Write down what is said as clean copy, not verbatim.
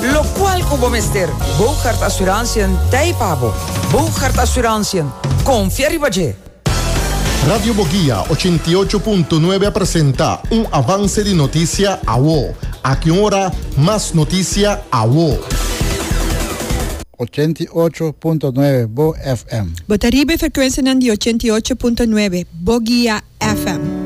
Lo cual como mester, Bouchard Assurantiën Taipabo. Bouchard Assurantiën, confía y valle. Radio Boguía 88.9 presenta un avance de noticia a WO. A qué hora más noticia a WO. 88.9 Bo FM. Botaribe frecuencia de 88.9 Boguía FM.